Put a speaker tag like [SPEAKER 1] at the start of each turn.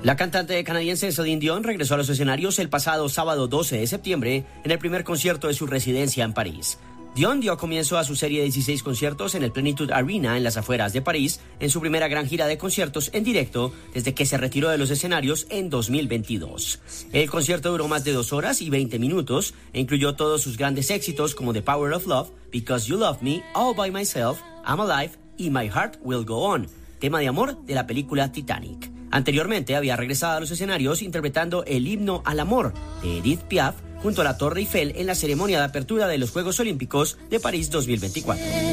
[SPEAKER 1] La cantante canadiense Celine Dion regresó a los escenarios el pasado sábado 12 de septiembre en el primer concierto de su residencia en París. Dion dio comienzo a su serie de 16 conciertos en el Plenitude Arena en las afueras de París, en su primera gran gira de conciertos en directo desde que se retiró de los escenarios en 2022. El concierto duró más de 2 horas y 20 minutos e incluyó todos sus grandes éxitos como The Power of Love, Because You Love Me, All By Myself, I'm Alive y My Heart Will Go On, tema de amor de la película Titanic. Anteriormente había regresado a los escenarios interpretando el himno al amor de Edith Piaf junto a la Torre Eiffel en la ceremonia de apertura de los Juegos Olímpicos de París 2024.